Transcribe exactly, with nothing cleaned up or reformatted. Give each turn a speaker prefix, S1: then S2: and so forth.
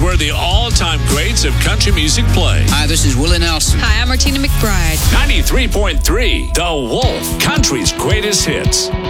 S1: where the all-time greats of country music play.
S2: Hi, this is Willie Nelson.
S3: Hi, I'm Martina McBride.
S1: ninety-three point three The Wolf, country's greatest hits.